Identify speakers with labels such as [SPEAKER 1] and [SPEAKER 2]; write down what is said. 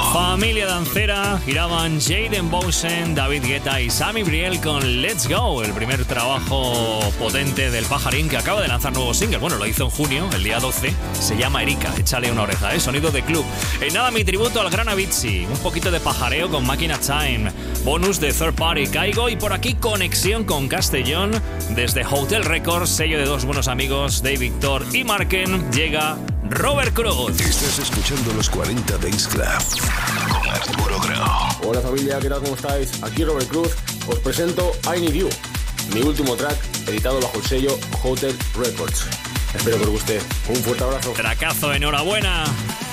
[SPEAKER 1] Familia dancera, giraban Jaden Bosen, David Guetta y Sammy Briel con Let's Go, el primer trabajo potente del Pajarín que acaba de lanzar nuevo single. Bueno, lo hizo en junio, el día 12, se llama Erika, échale una oreja, sonido de club. En nada, mi tributo al gran Avicii, un poquito de pajareo con Máquina Time, bonus de Third Party Caigo y por aquí conexión con Castellón desde Hotel Records, sello de dos buenos amigos, Dave Victor y Marken, llega Robert Cruz.
[SPEAKER 2] Estás escuchando los 40 Dance Club con Arturo Grau.
[SPEAKER 3] Hola familia, ¿qué tal? ¿Cómo estáis? Aquí Robert Cruz, os presento I Need You, mi último track editado bajo el sello Hotel Records. Espero que os guste. Un fuerte abrazo.
[SPEAKER 1] Tracazo, enhorabuena.